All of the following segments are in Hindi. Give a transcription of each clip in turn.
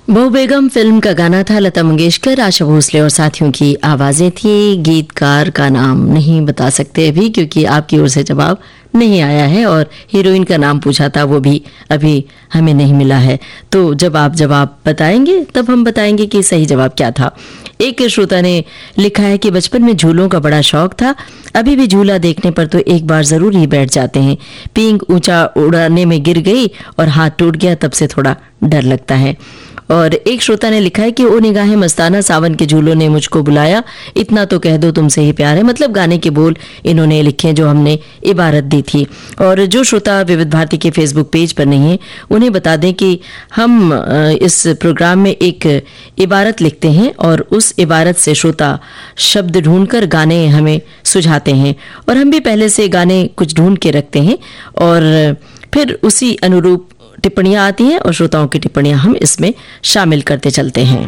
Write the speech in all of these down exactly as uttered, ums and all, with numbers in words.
बहू बेगम फिल्म का गाना था। लता मंगेशकर, आशा भोसले और साथियों की आवाजें थी। गीतकार का नाम नहीं बता सकते अभी, क्योंकि आपकी ओर से जवाब नहीं आया है और हीरोइन का नाम पूछा था, वो भी अभी हमें नहीं मिला है। तो जब आप जवाब बताएंगे तब हम बताएंगे कि सही जवाब क्या था। एक श्रोता ने लिखा है कि बचपन में झूलों का बड़ा शौक था, अभी भी झूला देखने पर तो एक बार जरूर ही बैठ जाते हैं। पींग ऊंचा उड़ाने में गिर गई और हाथ टूट गया, तब से थोड़ा डर लगता है। और एक श्रोता ने लिखा है कि ओ निगाहे मस्ताना, सावन के झूलों ने मुझको बुलाया, इतना तो कह दो तुमसे ही प्यार है। मतलब गाने के बोल इन्होंने लिखे जो हमने इबारत दी थी। और जो श्रोता विविध भारती के फेसबुक पेज पर नहीं है, उन्हें बता दें कि हम इस प्रोग्राम में एक इबारत लिखते हैं और उस इबारत से श्रोता शब्द ढूंढकर गाने हमें सुझाते हैं, और हम भी पहले से गाने कुछ ढूंढ के रखते हैं और फिर उसी अनुरूप टिप्पणियां आती हैं और श्रोताओं की टिप्पणियां हम इसमें शामिल करते चलते हैं।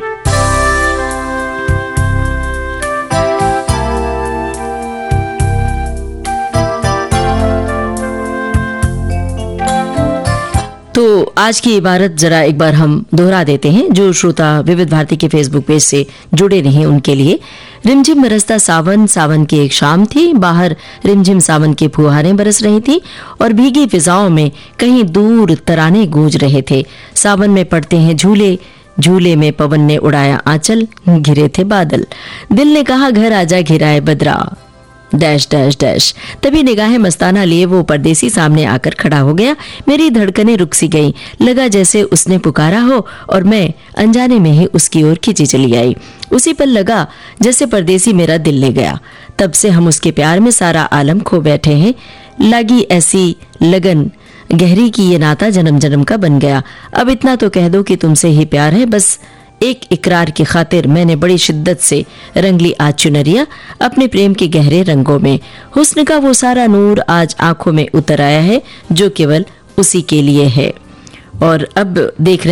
तो आज की इबारत जरा एक बार हम दोहरा देते हैं, जो श्रोता विविध भारती के फेसबुक पेज से जुड़े नहीं उनके लिए। रिमझिम बरसता सावन, सावन की एक शाम थी, बाहर रिमझिम सावन की फुहारें बरस रही थी और भीगी फिजाओं में कहीं दूर तराने गूंज रहे थे। सावन में पड़ते हैं झूले, झूले में पवन ने उड़ाया आंचल, घिरे थे बादल। दिल ने कहा घर आजा घिराए बदरा, डैश डैश डैश। तभी निगाहें मस्ताना लिए वो परदेसी सामने आकर खड़ा हो गया। मेरी धड़कनें रुक सी गईं, लगा जैसे उसने पुकारा हो और मैं अनजाने में ही उसकी ओर खींची चली आई। उसी पर लगा जैसे परदेसी मेरा दिल ले गया। तब से हम उसके प्यार में सारा आलम खो बैठे हैं। लगी ऐसी लगन गहरी की ये नाता जन्म जन्म का बन गया। अब इतना तो कह दो कि तुमसे ही प्यार है, बस एक इकरार की खातिर मैंने बड़ी शिद्दत से रंग ली आज चुनरिया अपने प्रेम के गहरे रंगों में। हुस्न का वो सारा नूर आज आंखों में उतर आया है जो केवल उसी के लिए है। और अब देख रहे